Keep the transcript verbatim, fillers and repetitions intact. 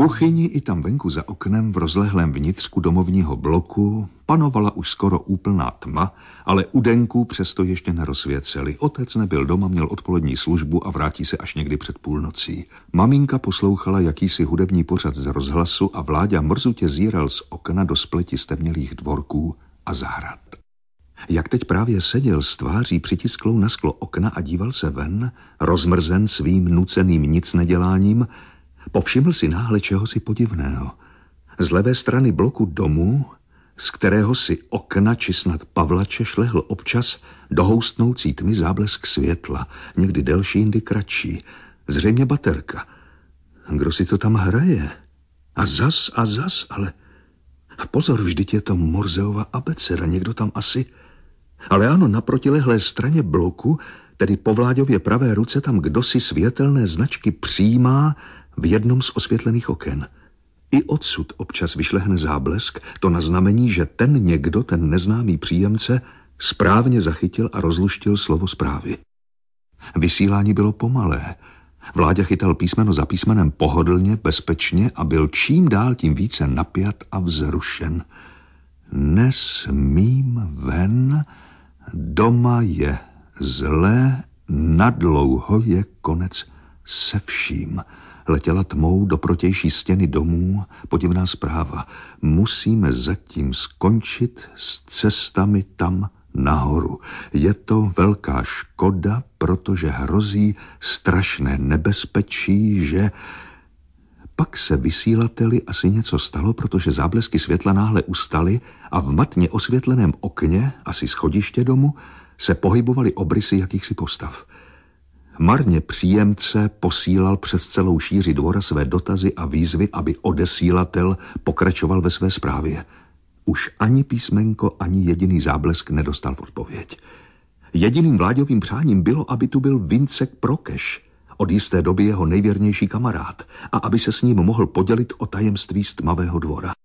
kuchyni i tam venku za oknem v rozlehlém vnitřku domovního bloku panovala už skoro úplná tma, ale u Denku přesto ještě nerozsvěceli. Otec nebyl doma, měl odpolední službu a vrátí se až někdy před půlnocí. Maminka poslouchala jakýsi hudební pořad z rozhlasu a Vláďa mrzutě zíral z okna do spleti stemnělých dvorků a zahrad. Jak teď právě seděl s tváří přitisklou na sklo okna a díval se ven, rozmrzen svým nuceným nicneděláním, povšiml si náhle čehosi podivného. Z levé strany bloku domu, z kterého si okna či snad pavlače šlehl občas do houstnoucí tmy záblesk světla, někdy delší, jindy kratší. Zřejmě baterka. Kdo si to tam hraje? A zas a zas, ale... Pozor, vždyť je to Morzeova abeceda, někdo tam asi... Ale ano, na protilehlé straně bloku, tedy po Vláďově pravé ruce, tam kdosi světelné značky přijímá v jednom z osvětlených oken. I odsud občas vyšlehne záblesk, to na znamení, že ten někdo, ten neznámý příjemce, správně zachytil a rozluštil slovo zprávy. Vysílání bylo pomalé. Vláďa chytal písmeno za písmenem pohodlně, bezpečně a byl čím dál tím více napjat a vzrušen. Nesmím ven, doma je zlé, nadlouho je konec se vším. Letěla tmou do protější stěny domů podivná zpráva. Musíme zatím skončit s cestami tam nahoru. Je to velká škoda, protože hrozí strašné nebezpečí, že... Pak se vysílateli asi něco stalo, protože záblesky světla náhle ustaly a v matně osvětleném okně, asi schodiště domu, se pohybovaly obrysy jakýchsi postav. Marně příjemce posílal přes celou šíři dvora své dotazy a výzvy, aby odesílatel pokračoval ve své zprávě. Už ani písmenko, ani jediný záblesk nedostal v odpověď. Jediným Vláďovým přáním bylo, aby tu byl Vincek Prokeš, od jisté doby jeho nejvěrnější kamarád, a aby se s ním mohl podělit o tajemství z tmavého dvora.